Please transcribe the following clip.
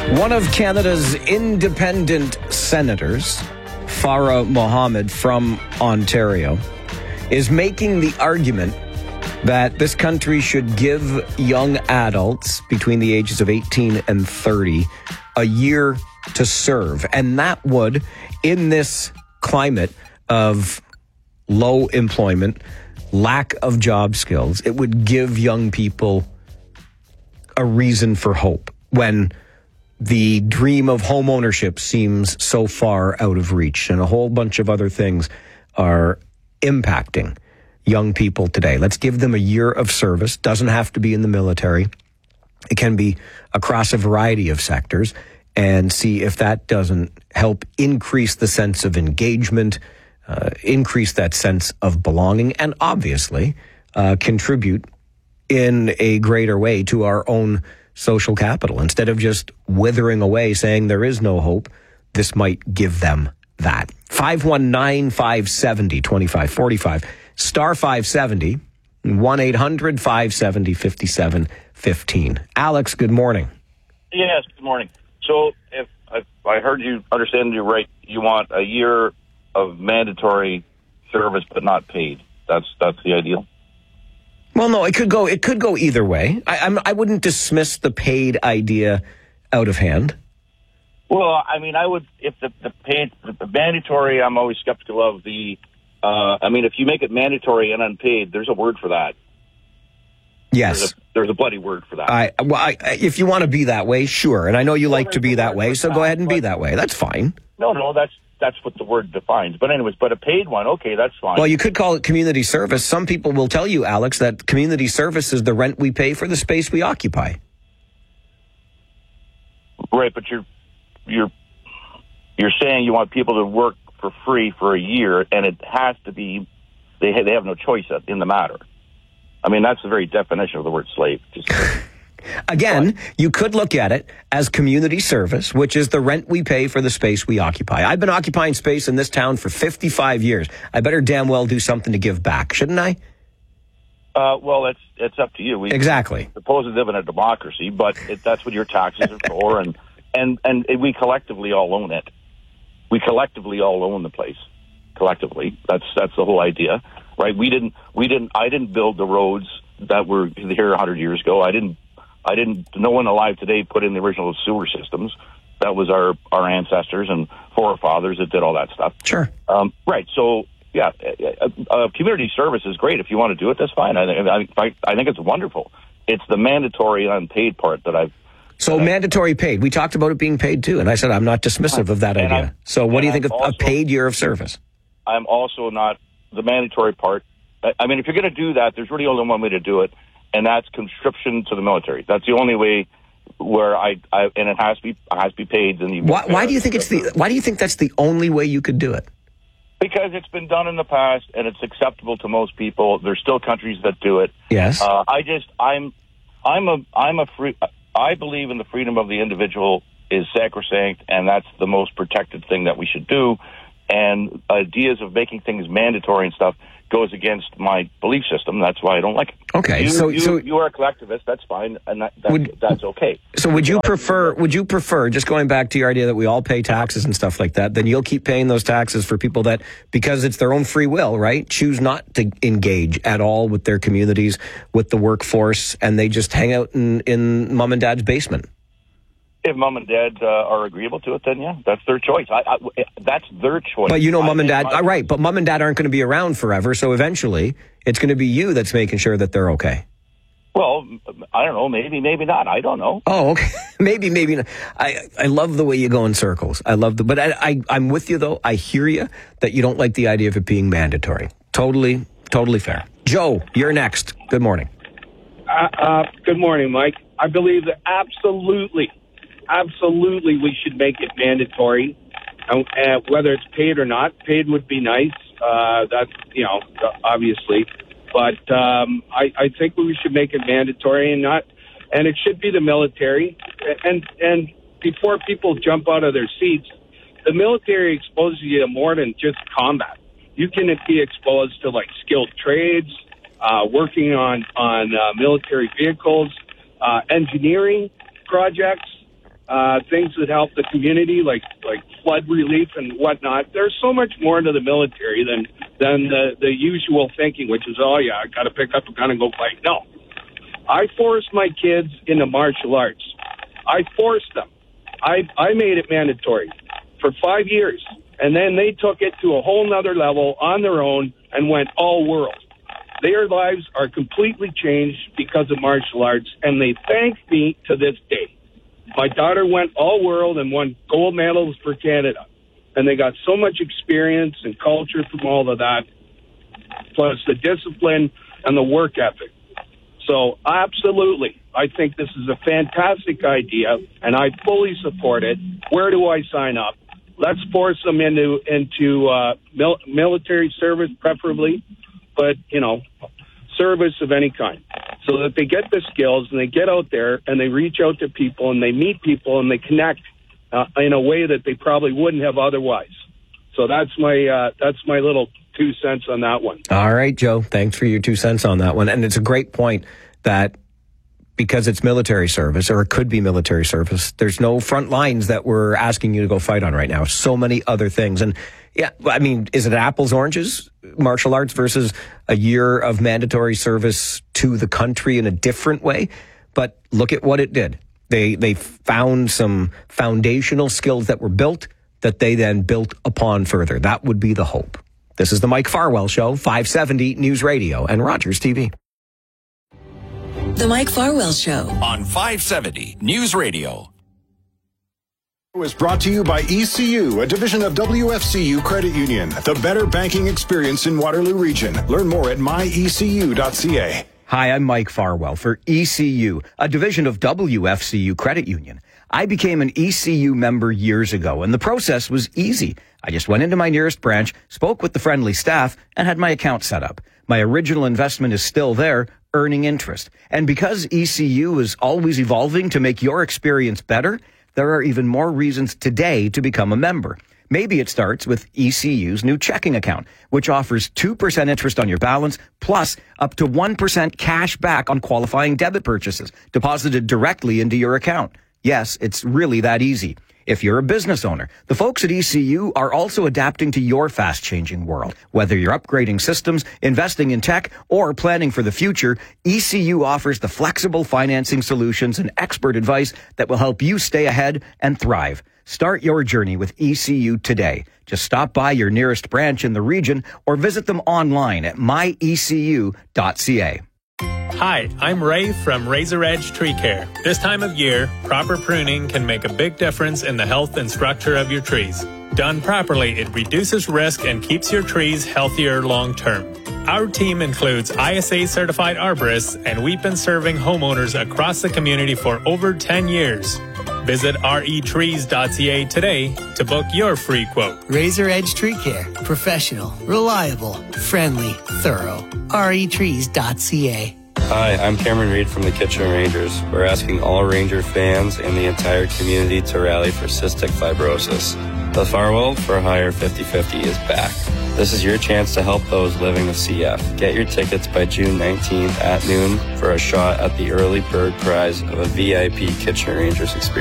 One of Canada's independent senators, Farah Mohammed from Ontario, is making the argument that this country should give young adults between the ages of 18 and 30 a year to serve. And that would, in this climate of low employment, lack of job skills, it would give young people a reason for hope when the dream of home ownership seems so far out of reach, and a whole bunch of other things are impacting young people today. Let's give them a year of service. Doesn't have to be in the military. It can be across a variety of sectors, and see if that doesn't help increase the sense of engagement, increase that sense of belonging, and obviously contribute in a greater way to our own social capital. Instead of just withering away saying there is no hope, this might give them that. 519-570-2545, star 570, 1-800-570-5715. Alex, good morning. Yes, good morning. So if I heard you understand you right, you want a year of mandatory service but not paid. That's the ideal. Well, no, it could go either way. I wouldn't dismiss the paid idea out of hand. Well, I mean, I would, if the paid, the mandatory, I'm always skeptical of the, if you make it mandatory and unpaid, there's a word for that. Yes. There's a bloody word for that. If you want to be that way, sure. And I know you like to be that way, so go ahead and be that way. That's fine. No, that's what the word defines. But anyways, but a paid one, okay, that's fine. Well, you could call it community service. Some people will tell you, Alex, that community service is the rent we pay for the space we occupy. Right, but you're saying you want people to work for free for a year, and it has to be, they have no choice in the matter. I mean, that's the very definition of the word slave. Again, you could look at it as community service, which is the rent we pay for the space we occupy. I've been occupying space in this town for 55 years. I better damn well do something to give back, shouldn't I? Well, it's up to you. Exactly. We supposedly live in a democracy, but that's what your taxes are for, and we collectively all own it. We collectively all own the place. Collectively, that's the whole idea, right? I didn't build the roads that were here 100 years ago. No one alive today put in the original sewer systems. That was our ancestors and forefathers that did all that stuff. Sure. Right. So, yeah, community service is great. If you want to do it, that's fine. I think it's wonderful. It's the mandatory unpaid part that I've... So mandatory paid. We talked about it being paid, too. And I said I'm not dismissive of that idea. So what do you think of a paid year of service? I'm also not the mandatory part. I mean, if you're going to do that, there's really only one way to do it, and that's conscription to the military. That's the only way where and it has to be paid. Why do you think that's the only way you could do it? Because it's been done in the past and it's acceptable to most people. There's still countries that do it. Yes. I believe in the freedom of the individual is sacrosanct, and that's the most protected thing that we should do. And ideas of making things mandatory and stuff goes against my belief system. That's why I don't like it. Okay, so you are a collectivist. That's fine, and that's okay. So would you prefer, just going back to your idea that we all pay taxes and stuff like that, then you'll keep paying those taxes for people that, because it's their own free will, right, choose not to engage at all with their communities, with the workforce, and they just hang out in mom and dad's basement? If mom and dad are agreeable to it, then yeah, that's their choice. That's their choice. But mom and dad, right? But mom and dad aren't going to be around forever, so eventually it's going to be you that's making sure that they're okay. Well, I don't know. Maybe not. I don't know. Oh, okay. maybe not. I love the way you go in circles. But I'm with you though. I hear you that you don't like the idea of it being mandatory. Totally fair. Joe, you're next. Good morning. Good morning, Mike. I believe that absolutely we should make it mandatory, whether it's paid or not. Paid would be nice. That's, obviously. But I think we should make it mandatory and it should be the military. And before people jump out of their seats, the military exposes you to more than just combat. You can be exposed to like skilled trades, working on military vehicles, engineering projects. things that help the community, like flood relief and whatnot. There's so much more to the military than the usual thinking, which is, oh, yeah, I got to pick up a gun and go fight. No. I forced my kids into martial arts. I forced them. I made it mandatory for 5 years. And then they took it to a whole nother level on their own and went all world. Their lives are completely changed because of martial arts, and they thank me to this day. My daughter went all world and won gold medals for Canada. And they got so much experience and culture from all of that, plus the discipline and the work ethic. So absolutely, I think this is a fantastic idea, and I fully support it. Where do I sign up? Let's force them into military service, preferably, but, service of any kind, so that they get the skills and they get out there and they reach out to people and they meet people and they connect in a way that they probably wouldn't have otherwise. So that's my little 2 cents on that one. All right, Joe. Thanks for your 2 cents on that one. And it's a great point that because it's military service, or it could be military service, there's no front lines that we're asking you to go fight on right now. So many other things. And yeah, I mean, is it apples, oranges, martial arts versus a year of mandatory service to the country in a different way? But look at what it did. They found some foundational skills that were built that they then built upon further. That would be the hope. This is the Mike Farwell Show, 570 News Radio and Rogers TV. The Mike Farwell Show on 570 News Radio. Was brought to you by ECU, a division of WFCU Credit Union. The better banking experience in Waterloo Region. Learn more at myecu.ca. Hi, I'm Mike Farwell for ECU, a division of WFCU Credit Union. I became an ECU member years ago, and the process was easy. I just went into my nearest branch, spoke with the friendly staff, and had my account set up. My original investment is still there, earning interest. And because ECU is always evolving to make your experience better, there are even more reasons today to become a member. Maybe it starts with ECU's new checking account, which offers 2% interest on your balance, plus up to 1% cash back on qualifying debit purchases, deposited directly into your account. Yes, it's really that easy. If you're a business owner, the folks at ECU are also adapting to your fast-changing world. Whether you're upgrading systems, investing in tech, or planning for the future, ECU offers the flexible financing solutions and expert advice that will help you stay ahead and thrive. Start your journey with ECU today. Just stop by your nearest branch in the region or visit them online at myecu.ca. Hi, I'm Ray from Razor Edge Tree Care. This time of year, proper pruning can make a big difference in the health and structure of your trees. Done properly, it reduces risk and keeps your trees healthier long term. Our team includes ISA certified arborists, and we've been serving homeowners across the community for over 10 years. Visit retrees.ca today to book your free quote. Razor Edge Tree Care. Professional, reliable, friendly, thorough. retrees.ca. Hi, I'm Cameron Reed from the Kitchener Rangers. We're asking all Ranger fans and the entire community to rally for cystic fibrosis. The Farwell for Hire 50/50 is back. This is your chance to help those living with CF. Get your tickets by June 19th at noon for a shot at the early bird prize of a VIP Kitchener Rangers experience.